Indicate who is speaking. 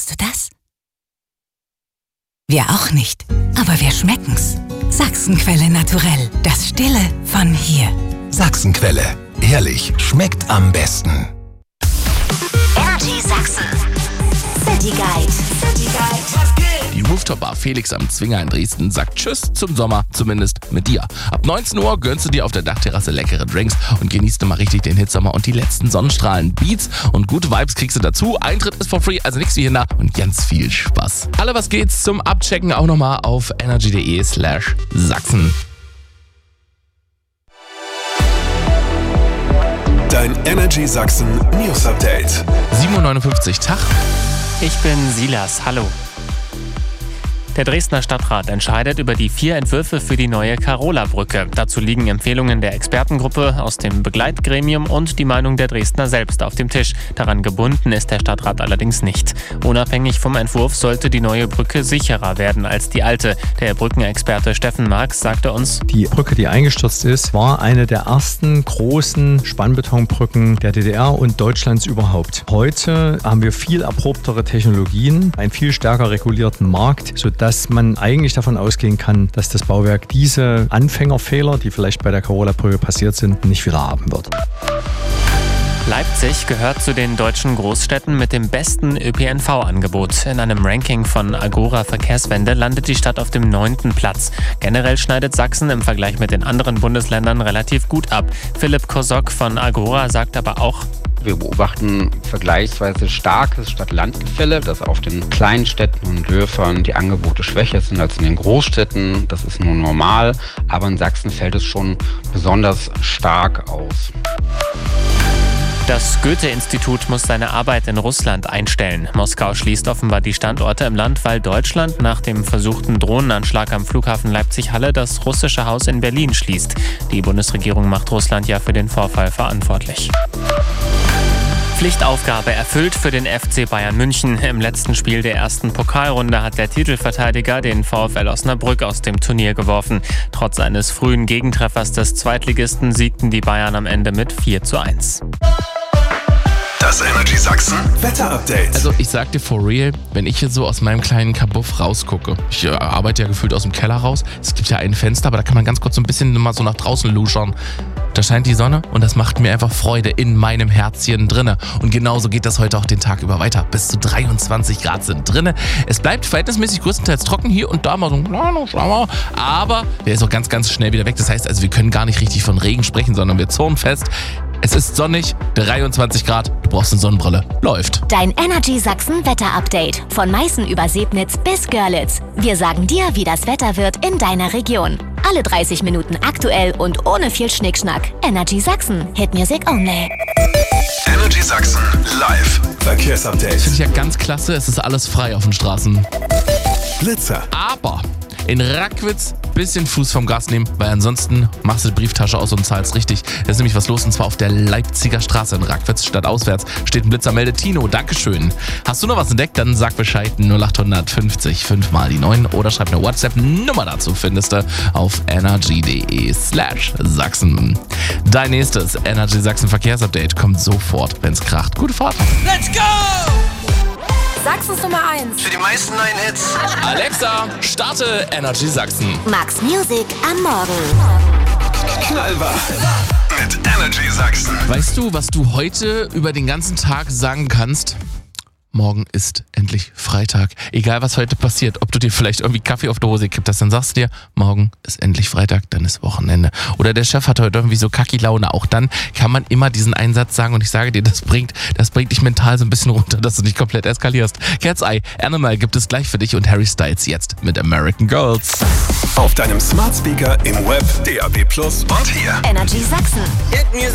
Speaker 1: Hörst du das? Wir auch nicht, aber wir schmecken's. Sachsenquelle naturell, das Stille von hier.
Speaker 2: Sachsenquelle, ehrlich, schmeckt am besten.
Speaker 3: Energy Sachsen. City Guide.
Speaker 4: Die Rooftop-Bar Felix am Zwinger in Dresden sagt Tschüss zum Sommer, zumindest mit dir. Ab 19 Uhr gönnst du dir auf der Dachterrasse leckere Drinks und genießt du mal richtig den Hitsommer und die letzten Sonnenstrahlen. Beats und gute Vibes kriegst du dazu. Eintritt ist for free, also nichts wie hinder und ganz viel Spaß. Alle was geht's zum Abchecken auch nochmal auf energy.de/Sachsen.
Speaker 2: Dein Energy Sachsen News Update.
Speaker 4: 7:59 Uhr, Tag.
Speaker 5: Ich bin Silas, hallo. Der Dresdner Stadtrat entscheidet über die 4 Entwürfe für die neue Carola-Brücke. Dazu liegen Empfehlungen der Expertengruppe aus dem Begleitgremium und die Meinung der Dresdner selbst auf dem Tisch. Daran gebunden ist der Stadtrat allerdings nicht. Unabhängig vom Entwurf sollte die neue Brücke sicherer werden als die alte. Der Brückenexperte Steffen Marx sagte uns:
Speaker 6: Die Brücke, die eingestürzt ist, war eine der ersten großen Spannbetonbrücken der DDR und Deutschlands überhaupt. Heute haben wir viel erprobtere Technologien, einen viel stärker regulierten Markt, sodass man eigentlich davon ausgehen kann, dass das Bauwerk diese Anfängerfehler, die vielleicht bei der Carola-Brücke passiert sind, nicht wieder haben wird.
Speaker 5: Leipzig gehört zu den deutschen Großstädten mit dem besten ÖPNV-Angebot. In einem Ranking von Agora Verkehrswende landet die Stadt auf dem 9. Platz. Generell schneidet Sachsen im Vergleich mit den anderen Bundesländern relativ gut ab. Philipp Kosok von Agora sagt aber auch:
Speaker 7: Wir beobachten vergleichsweise starkes Stadt-Land-Gefälle, dass auf den kleinen Städten und Dörfern die Angebote schwächer sind als in den Großstädten. Das ist nur normal, aber in Sachsen fällt es schon besonders stark aus.
Speaker 5: Das Goethe-Institut muss seine Arbeit in Russland einstellen. Moskau schließt offenbar die Standorte im Land, weil Deutschland nach dem versuchten Drohnenanschlag am Flughafen Leipzig-Halle das russische Haus in Berlin schließt. Die Bundesregierung macht Russland ja für den Vorfall verantwortlich. Pflichtaufgabe erfüllt für den FC Bayern München. Im letzten Spiel der ersten Pokalrunde hat der Titelverteidiger den VfL Osnabrück aus dem Turnier geworfen. Trotz eines frühen Gegentreffers des Zweitligisten siegten die Bayern am Ende mit 4:1.
Speaker 2: Das Energy Sachsen Wetter-Update.
Speaker 4: Also ich sag dir for real, wenn ich jetzt so aus meinem kleinen Kabuff rausgucke, ich arbeite ja gefühlt aus dem Keller raus, es gibt ja ein Fenster, aber da kann man ganz kurz so ein bisschen mal so nach draußen luschern. Da scheint die Sonne und das macht mir einfach Freude in meinem Herzchen drinne. Und genauso geht das heute auch den Tag über weiter. Bis zu 23 Grad sind drinne. Es bleibt verhältnismäßig größtenteils trocken hier und da mal so ein kleiner Schauer. Aber der ist auch ganz, ganz schnell wieder weg. Das heißt also, wir können gar nicht richtig von Regen sprechen, sondern wir zurren fest. Es ist sonnig, 23 Grad, du brauchst eine Sonnenbrille. Läuft.
Speaker 3: Dein Energy Sachsen Wetter-Update. Von Meißen über Sebnitz bis Görlitz. Wir sagen dir, wie das Wetter wird in deiner Region. Alle 30 Minuten aktuell und ohne viel Schnickschnack. Energy Sachsen. Hit Music only.
Speaker 2: Energy Sachsen live Verkehrsupdate.
Speaker 4: Finde ich ja ganz klasse, es ist alles frei auf den Straßen.
Speaker 2: Blitzer.
Speaker 4: Aber in Rackwitz bisschen Fuß vom Gas nehmen, weil ansonsten machst du die Brieftasche aus und zahlst richtig. Da ist nämlich was los und zwar auf der Leipziger Straße in Rackwitz, stadtauswärts, steht ein Blitzer, meldet Tino, Dankeschön. Hast du noch was entdeckt, dann sag Bescheid, 0850 5 mal die 9 oder schreib eine WhatsApp-Nummer dazu, findest du auf energy.de/Sachsen. Dein nächstes Energy Sachsen Verkehrsupdate kommt sofort, wenn's kracht. Gute Fahrt.
Speaker 1: Let's go!
Speaker 8: Sachsens Nummer 1.
Speaker 2: Für die meisten neuen Hits.
Speaker 4: Alexa, starte Energy Sachsen.
Speaker 3: Max Music am Morgen.
Speaker 2: Knallwach. Mit Energy Sachsen.
Speaker 4: Weißt du, was du heute über den ganzen Tag sagen kannst? Morgen ist endlich Freitag. Egal, was heute passiert, ob du dir vielleicht irgendwie Kaffee auf die Hose kippt hast, dann sagst du dir, morgen ist endlich Freitag, dann ist Wochenende. Oder der Chef hat heute irgendwie so Kacki-Laune. Auch dann kann man immer diesen Einsatz sagen und ich sage dir, das bringt dich mental so ein bisschen runter, dass du nicht komplett eskalierst. Cat's Eye, Animal gibt es gleich für dich und Harry Styles jetzt mit American Girls.
Speaker 2: Auf deinem Smart Speaker, im Web, DAB+ und hier.
Speaker 3: Energy Sachsen.